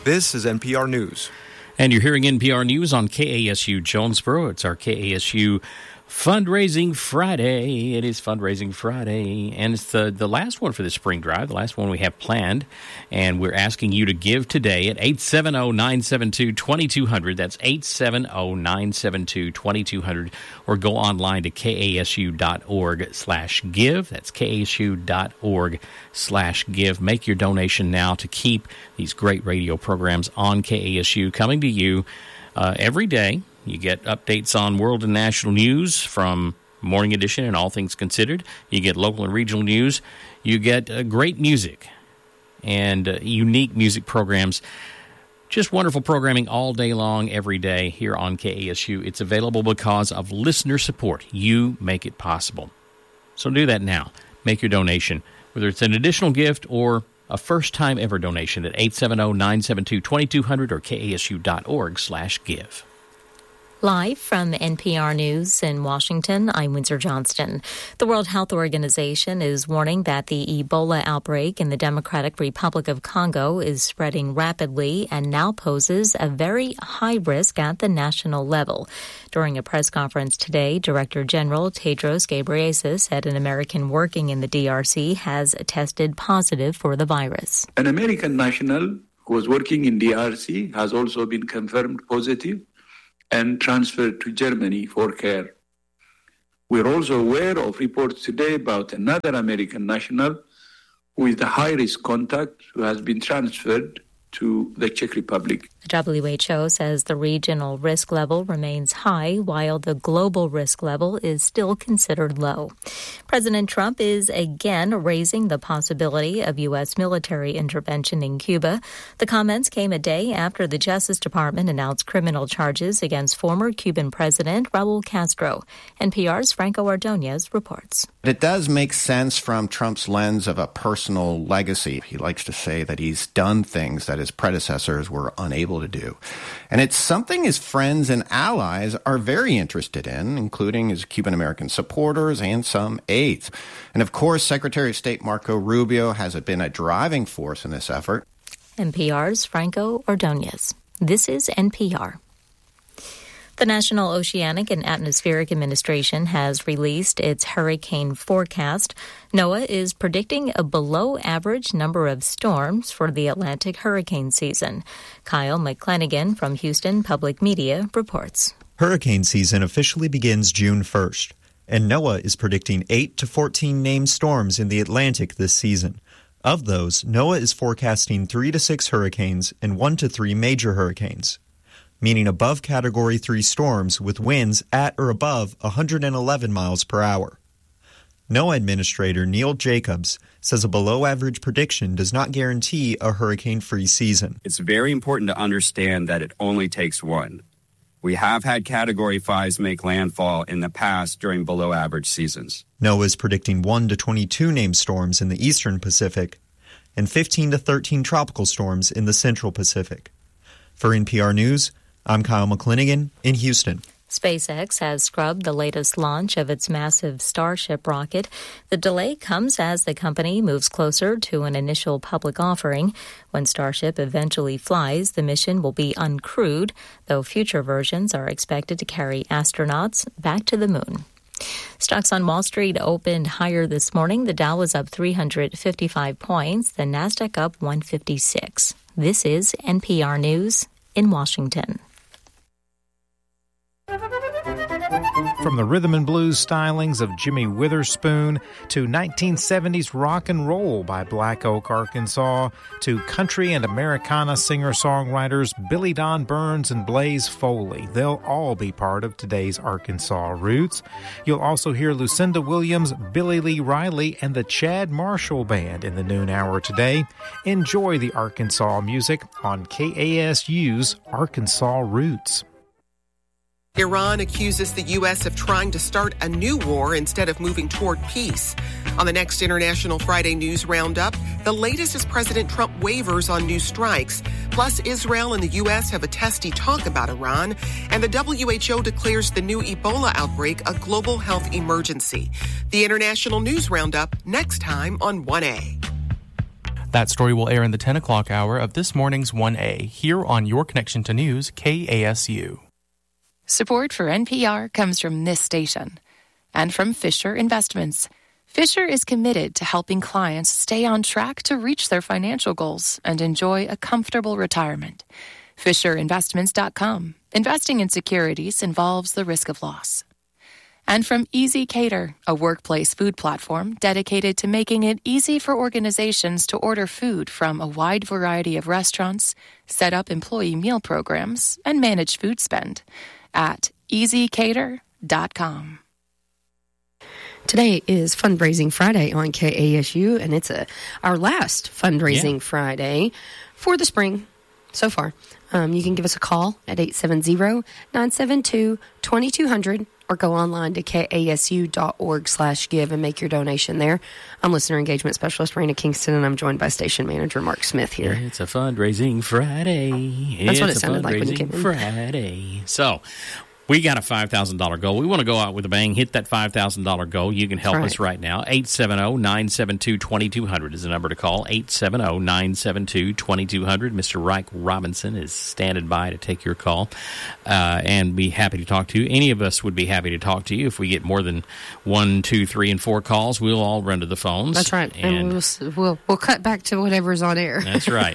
This is NPR News. And you're hearing NPR News on KASU Jonesboro. It's our KASU Fundraising Friday. It is Fundraising Friday, and it's the last one for the spring drive, the last one we have planned, and we're asking you to give today at 870-972-2200. That's 870-972-2200, or go online to kasu.org/give. That's kasu.org/give. Make your donation now to keep these great radio programs on KASU coming to you every day. You get updates on world and national news from Morning Edition and All Things Considered. You get local and regional news. You get great music and unique music programs. Just wonderful programming all day long, every day here on KASU. It's available because of listener support. You make it possible. So do that now. Make your donation, whether it's an additional gift or a first-time ever donation at 870-972-2200 or kasu.org/give. Live from NPR News in Washington, I'm Windsor Johnston. The World Health Organization is warning that the Ebola outbreak in the Democratic Republic of Congo is spreading rapidly and now poses a very high risk at the national level. During a press conference today, Director General Tedros Ghebreyesus said an American working in the DRC has tested positive for the virus. An American national who was working in DRC has also been confirmed positive and transferred to Germany for care. We're also aware of reports today about another American national who is the high-risk contact who has been transferred to the Czech Republic. The WHO says the regional risk level remains high, while the global risk level is still considered low. President Trump is again raising the possibility of U.S. military intervention in Cuba. The comments came a day after the Justice Department announced criminal charges against former Cuban President Raul Castro. NPR's Franco Ordonez reports. It does make sense from Trump's lens of a personal legacy. He likes to say that he's done things that his predecessors were unable to do. And it's something his friends and allies are very interested in, including his Cuban-American supporters and some aides. And of course, Secretary of State Marco Rubio has been a driving force in this effort. NPR's Franco Ordonez. This is NPR. The National Oceanic and Atmospheric Administration has released its hurricane forecast. NOAA is predicting a below-average number of storms for the Atlantic hurricane season. Kyle McClanagan from Houston Public Media reports. Hurricane season officially begins June 1st, and NOAA is predicting 8 to 14 named storms in the Atlantic this season. Of those, NOAA is forecasting 3 to 6 hurricanes and 1 to 3 major hurricanes, meaning above Category 3 storms with winds at or above 111 miles per hour. NOAA Administrator Neil Jacobs says a below-average prediction does not guarantee a hurricane-free season. It's very important to understand that it only takes one. We have had Category 5s make landfall in the past during below-average seasons. NOAA is predicting 1 to 22 named storms in the eastern Pacific and 15 to 13 tropical storms in the central Pacific. For NPR News, I'm Kyle McClanagan in Houston. SpaceX has scrubbed the latest launch of its massive Starship rocket. The delay comes as the company moves closer to an initial public offering. When Starship eventually flies, the mission will be uncrewed, though future versions are expected to carry astronauts back to the moon. Stocks on Wall Street opened higher this morning. The Dow was up 355 points, the Nasdaq up 156. This is NPR News in Washington. From the rhythm and blues stylings of Jimmy Witherspoon to 1970s rock and roll by Black Oak, Arkansas, to country and Americana singer-songwriters Billy Don Burns and Blaze Foley, they'll all be part of today's Arkansas Roots. You'll also hear Lucinda Williams, Billy Lee Riley, and the Chad Marshall Band in the noon hour today. Enjoy the Arkansas music on KASU's Arkansas Roots. Iran accuses the U.S. of trying to start a new war instead of moving toward peace. On the next International Friday News Roundup, the latest is President Trump waivers on new strikes. Plus, Israel and the U.S. have a testy talk about Iran, and the WHO declares the new Ebola outbreak a global health emergency. The International News Roundup next time on 1A. That story will air in the 10 o'clock hour of this morning's 1A, here on Your Connection to News, KASU. Support for NPR comes from this station and from Fisher Investments. Fisher is committed to helping clients stay on track to reach their financial goals and enjoy a comfortable retirement. FisherInvestments.com. Investing in securities involves the risk of loss. And from Easy Cater, a workplace food platform dedicated to making it easy for organizations to order food from a wide variety of restaurants, set up employee meal programs, and manage food spend at easycater.com. Today is Fundraising Friday on KASU, and it's our last Fundraising Friday for the spring so far. You can give us a call at 870-972-2200 or go online to kasu.org/give and make your donation there. I'm Listener Engagement Specialist Raina Kingston, and I'm joined by Station Manager Mark Smith here. It's a Fundraising Friday. That's what it sounded like when you came in. Friday. So, we got a $5,000 goal. We want to go out with a bang, hit that $5,000 goal. You can help us right now. 870-972-2200 is the number to call. 870-972-2200. Mr. Reich Robinson is standing by to take your call and be happy to talk to you. Any of us would be happy to talk to you. If we get more than 1, 2, 3, and 4 calls, we'll all run to the phones. That's right. And we'll cut back to whatever's on air. That's right.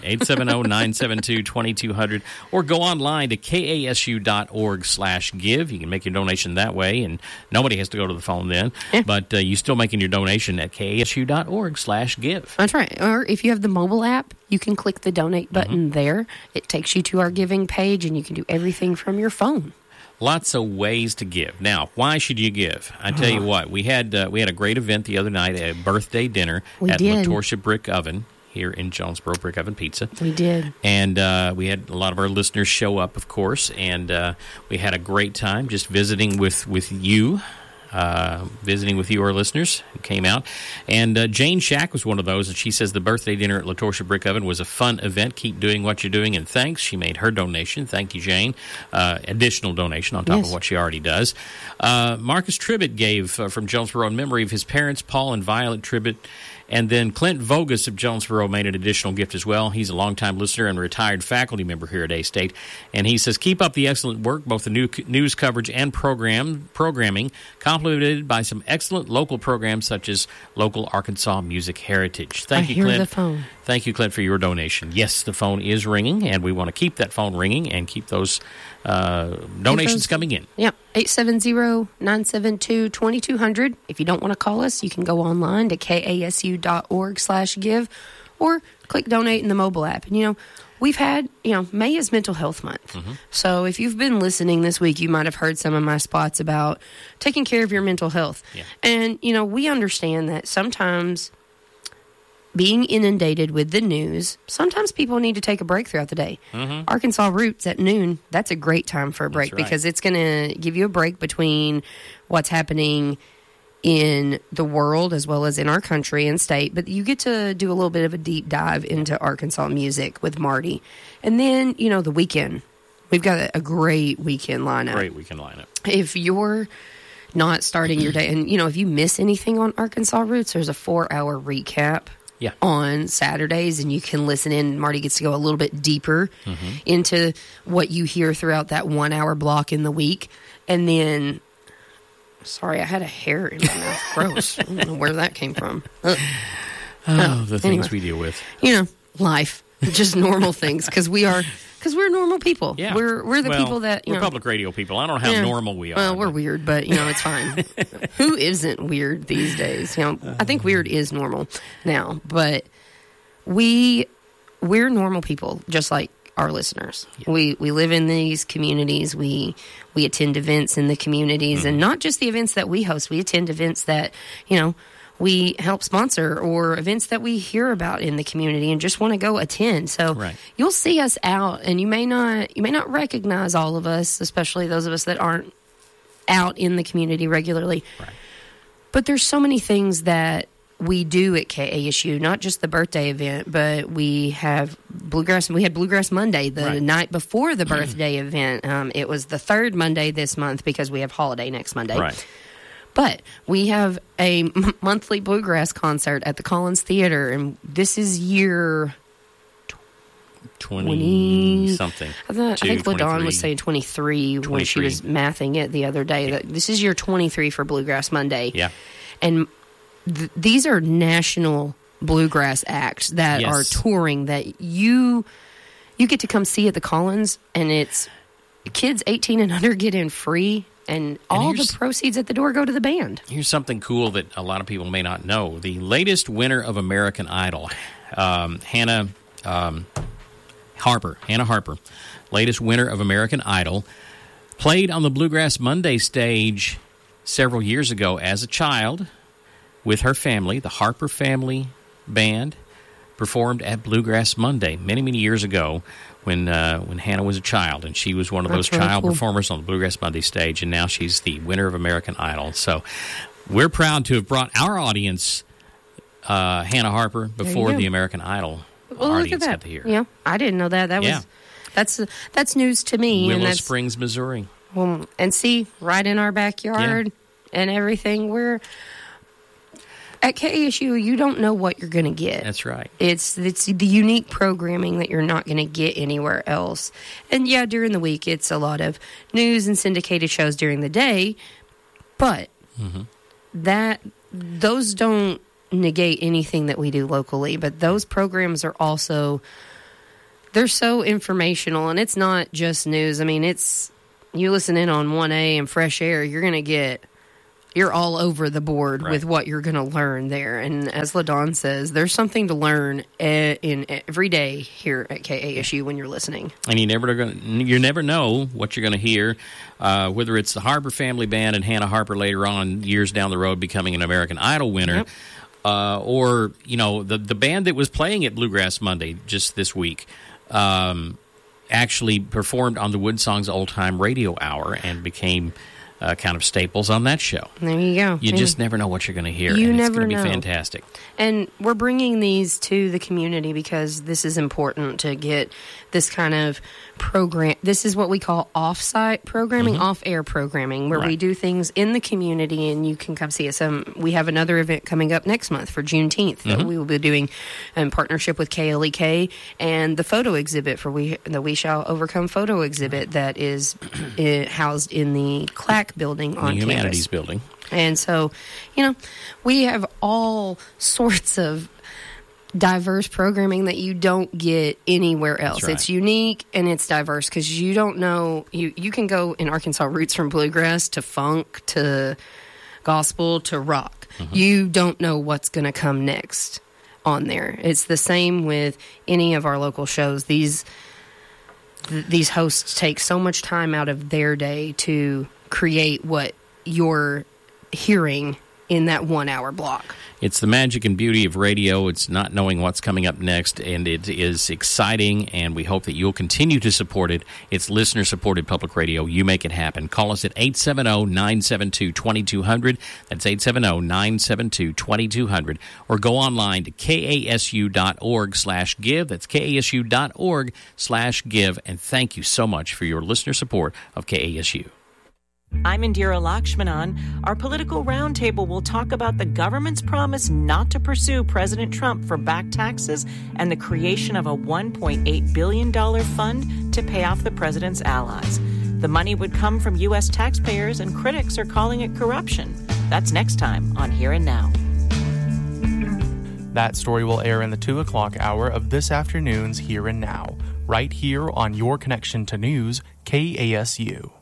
870-972-2200 or go online to kasu.org/give. You can make your donation that way, and nobody has to go to the phone then. Yeah. But you're still making your donation at kasu.org/give. That's right. Or if you have the mobile app, you can click the donate button there. It takes you to our giving page, and you can do everything from your phone. Lots of ways to give. Now, why should you give? I tell you what, we had a great event the other night, a birthday dinner at LaTorsha Brick Oven here in Jonesboro, Brick Oven Pizza. We did. And we had a lot of our listeners show up, of course, and we had a great time just visiting with you, our listeners who came out. And Jane Shack was one of those, and she says the birthday dinner at LaTorsha Brick Oven was a fun event. Keep doing what you're doing, and thanks. She made her donation. Thank you, Jane. Additional donation on top of what she already does. Marcus Tribbett gave from Jonesboro in memory of his parents, Paul and Violet Tribbett. And then Clint Vogus of Jonesboro made an additional gift as well. He's a longtime listener and retired faculty member here at A-State. And he says, keep up the excellent work, both the new news coverage and programming, complemented by some excellent local programs such as Local Arkansas Music Heritage. Thank you, Clint. I hear the phone. Thank you, Clint, for your donation. Yes, the phone is ringing, and we want to keep that phone ringing and keep those donations coming in. Yep, 870-972-2200. If you don't want to call us, you can go online to kasu.org/give or click donate in the mobile app. And, we've had, May is Mental Health Month. So if you've been listening this week, you might have heard some of my spots about taking care of your mental health. Yeah. And, we understand that sometimes being inundated with the news, sometimes people need to take a break throughout the day. Arkansas Roots at noon, that's a great time for a break because it's going to give you a break between what's happening in the world as well as in our country and state. But you get to do a little bit of a deep dive into Arkansas music with Marty. And then, the weekend. We've got a great weekend lineup. If you're not starting your day, and, if you miss anything on Arkansas Roots, there's a 4-hour recap on Saturdays, and you can listen in. Marty gets to go a little bit deeper into what you hear throughout that 1-hour block in the week. And then, sorry, I had a hair in my mouth. Gross. I don't know where that came from. The things we deal with. Life. Just normal things, because we're normal people. Yeah. We're the people that, we're public radio people. I don't know how normal we are. Well, we're weird, but, it's fine. Who isn't weird these days? I think weird is normal now, but we're normal people, just like our listeners. Yeah. We live in these communities. We attend events in the communities, and not just the events that we host. We attend events that, we help sponsor, or events that we hear about in the community and just want to go attend. So you'll see us out, and you may not recognize all of us, especially those of us that aren't out in the community regularly. Right. But there's so many things that we do at KASU, not just the birthday event, but we have Bluegrass. We had Bluegrass Monday the night before the birthday event. It was the third Monday this month because we have holiday next Monday. Right. But we have a monthly bluegrass concert at the Collins Theater, and this is year 20-something. I think LaDawn was saying 23 when she was mathing it the other day. Yeah. This is year 23 for Bluegrass Monday. Yeah. And these are national bluegrass acts that are touring that you get to come see at the Collins, and it's kids 18 and under get in free, and all the proceeds at the door go to the band. Here's something cool that a lot of people may not know. The latest winner of American Idol, Hannah Harper, latest winner of American Idol, played on the Bluegrass Monday stage several years ago as a child with her family. The Harper Family Band performed at Bluegrass Monday many, many years ago when Hannah was a child, and she was one of those child performers on the Bluegrass Monday stage, and now she's the winner of American Idol. So we're proud to have brought our audience Hannah Harper before the American Idol audience got to hear. Yeah, I didn't know that. That's news to me. Willow Springs, Missouri. Well, and see, right in our backyard and everything. We're at KASU. You don't know what you're going to get. That's right. It's the unique programming that you're not going to get anywhere else. And yeah, during the week, it's a lot of news and syndicated shows during the day, but those don't negate anything that we do locally. But those programs are also, they're so informational, and it's not just news. I mean, it's, you listen in on 1A and Fresh Air, you're all over the board with what you're going to learn there. And as LaDawn says, there's something to learn in every day here at KASU when you're listening. And you never know what you're going to hear, whether it's the Harper Family Band and Hannah Harper later on, years down the road, becoming an American Idol winner, or the band that was playing at Bluegrass Monday just this week actually performed on the Woodsongs Old Time Radio Hour and became kind of staples on that show. There you go. You just never know what you're going to hear. You and never it's going to know. be fantastic. And we're bringing these to the community because this is important to get this kind of program. This is what we call off-site programming, off-air programming, where we do things in the community and you can come see us. We have another event coming up next month for Juneteenth that we will be doing in partnership with KLEK and the photo exhibit for the We Shall Overcome photo exhibit that is housed in the CLAC building on the Humanities campus. Building. And so, we have all sorts of diverse programming that you don't get anywhere else. Right. It's unique and it's diverse because you don't know. You can go in Arkansas roots from bluegrass to funk to gospel to rock. You don't know what's going to come next on there. It's the same with any of our local shows. These hosts take so much time out of their day to create what you're hearing in that 1 hour block. It's the magic and beauty of radio. It's not knowing what's coming up next, and it is exciting, and we hope that you'll continue to support it. It's listener-supported public radio. You make it happen. Call us at 870-972-2200. That's 870-972-2200. Or go online to kasu.org/give. That's kasu.org/give. And thank you so much for your listener support of KASU. I'm Indira Lakshmanan. Our political roundtable will talk about the government's promise not to pursue President Trump for back taxes and the creation of a $1.8 billion fund to pay off the president's allies. The money would come from U.S. taxpayers, and critics are calling it corruption. That's next time on Here and Now. That story will air in the 2 o'clock hour of this afternoon's Here and Now, right here on your connection to news, KASU.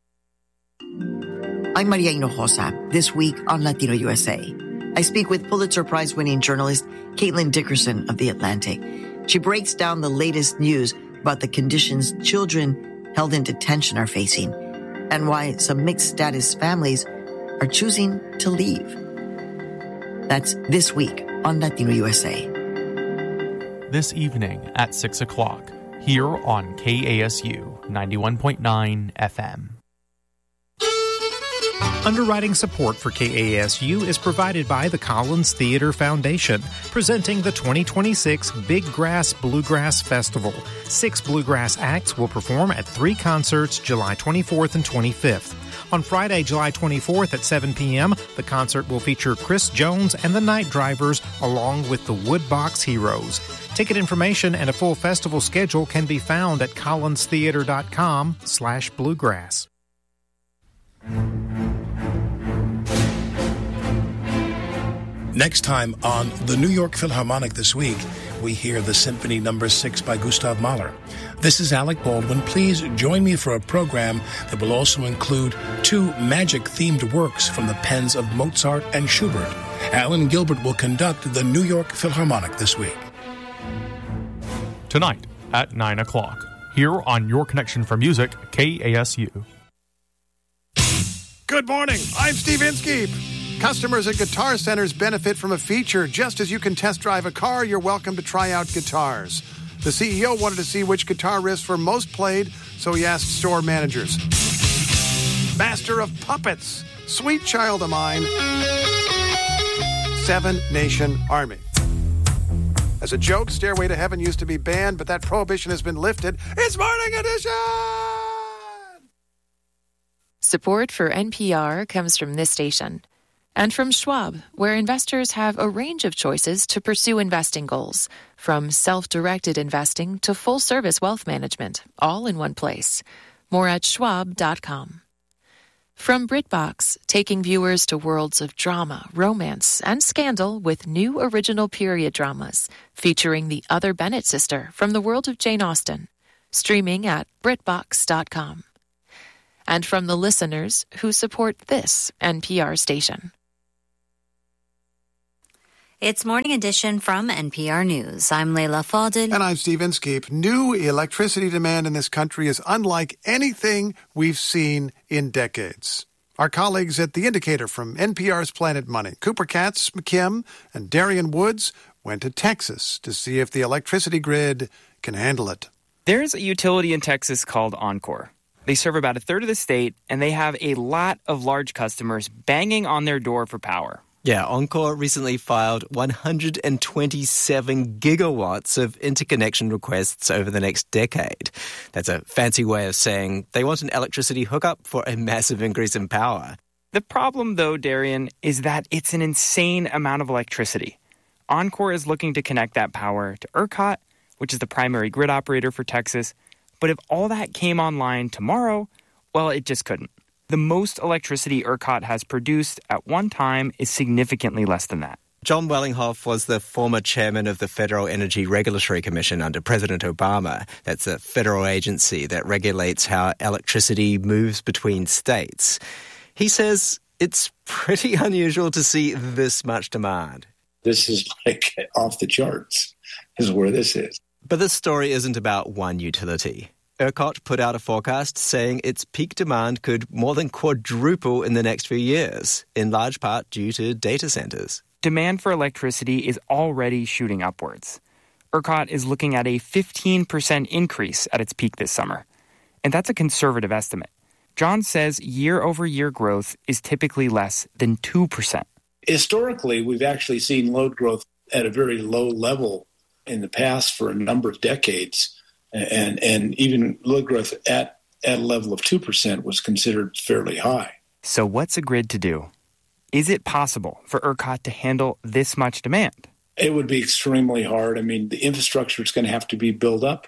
I'm Maria Hinojosa, this week on Latino USA. I speak with Pulitzer Prize-winning journalist Caitlin Dickerson of The Atlantic. She breaks down the latest news about the conditions children held in detention are facing and why some mixed-status families are choosing to leave. That's this week on Latino USA. This evening at 6 o'clock, here on KASU 91.9 FM. Underwriting support for KASU is provided by the Collins Theater Foundation, presenting the 2026 Big Grass Bluegrass Festival. 6 bluegrass acts will perform at 3 concerts July 24th and 25th. On Friday, July 24th at 7 p.m., the concert will feature Chris Jones and the Night Drivers, along with the Woodbox Heroes. Ticket information and a full festival schedule can be found at collinstheater.com/bluegrass. Next time on the New York Philharmonic this week, we hear the Symphony No. 6 by Gustav Mahler. This is Alec Baldwin. Please join me for a program that will also include 2 magic-themed works from the pens of Mozart and Schubert. Alan Gilbert will conduct the New York Philharmonic this week. Tonight at 9 o'clock, here on Your Connection for Music, KASU. Good morning. I'm Steve Inskeep. Customers at Guitar Centers benefit from a feature. Just as you can test drive a car, you're welcome to try out guitars. The CEO wanted to see which guitar riffs were most played, so he asked store managers. Master of Puppets, Sweet Child of Mine, 7 Nation Army. As a joke, Stairway to Heaven used to be banned, but that prohibition has been lifted. It's Morning Edition! Support for NPR comes from this station. And from Schwab, where investors have a range of choices to pursue investing goals, from self-directed investing to full-service wealth management, all in one place. More at schwab.com. From BritBox, taking viewers to worlds of drama, romance, and scandal with new original period dramas, featuring the Other Bennett sister from the world of Jane Austen. Streaming at BritBox.com. And from the listeners who support this NPR station. It's Morning Edition from NPR News. I'm Leila Fadel. And I'm Steve Inskeep. New electricity demand in this country is unlike anything we've seen in decades. Our colleagues at The Indicator from NPR's Planet Money, Cooper Katz, McKim, and Darian Woods, went to Texas to see if the electricity grid can handle it. There's a utility in Texas called Oncor. They serve about a third of the state, and they have a lot of large customers banging on their door for power. Yeah, Oncor recently filed 127 gigawatts of interconnection requests over the next decade. That's a fancy way of saying they want an electricity hookup for a massive increase in power. The problem, though, Darian, is that it's an insane amount of electricity. Oncor is looking to connect that power to ERCOT, which is the primary grid operator for Texas. But if all that came online tomorrow, well, it just couldn't. The most electricity ERCOT has produced at one time is significantly less than that. John Wellinghoff was the former chairman of the Federal Energy Regulatory Commission under President Obama. That's a federal agency that regulates how electricity moves between states. He says it's pretty unusual to see this much demand. This is like off the charts, is where this is. But this story isn't about one utility. ERCOT put out a forecast saying its peak demand could more than quadruple in the next few years, in large part due to data centers. Demand for electricity is already shooting upwards. ERCOT is looking at a 15% increase at its peak this summer. And that's a conservative estimate. John says year-over-year growth is typically less than 2%. Historically, we've actually seen load growth at a very low level in the past for a number of decades. And even load growth at a level of 2% was considered fairly high. So what's a grid to do? Is it possible for ERCOT to handle this much demand? It would be extremely hard. I mean, the infrastructure is going to have to be built up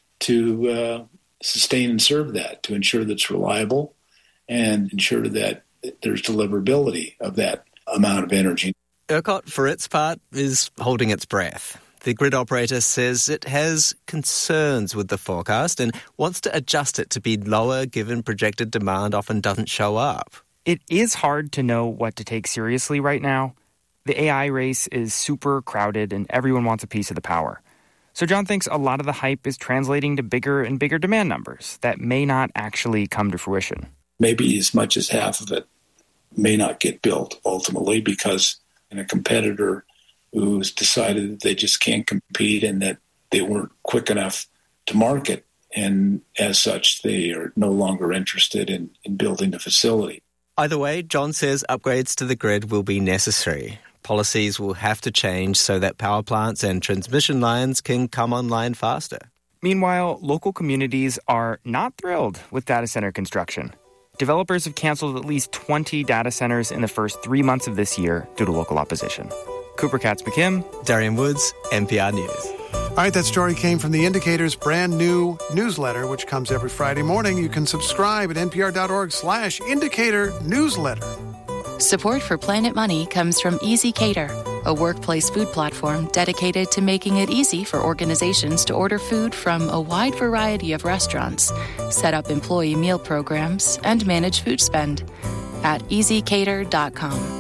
to sustain and serve that, to ensure that it's reliable and ensure that there's deliverability of that amount of energy. ERCOT, for its part, is holding its breath. The grid operator says it has concerns with the forecast and wants to adjust it to be lower given projected demand often doesn't show up. It is hard to know what to take seriously right now. The AI race is super crowded and everyone wants a piece of the power. So John thinks a lot of the hype is translating to bigger and bigger demand numbers that may not actually come to fruition. Maybe as much as half of it may not get built ultimately because a competitor who's decided that they just can't compete and that they weren't quick enough to market. And as such, they are no longer interested in building the facility. Either way, John says upgrades to the grid will be necessary. Policies will have to change so that power plants and transmission lines can come online faster. Meanwhile, local communities are not thrilled with data center construction. Developers have canceled at least 20 data centers in the first 3 months of this year due to local opposition. Cooper Katz-McKim, Darian Woods, NPR News. All right, that story came from The Indicator's brand new newsletter, which comes every Friday morning. You can subscribe at npr.org/indicator newsletter. Support for Planet Money comes from Easy Cater, a workplace food platform dedicated to making it easy for organizations to order food from a wide variety of restaurants, set up employee meal programs, and manage food spend at easycater.com.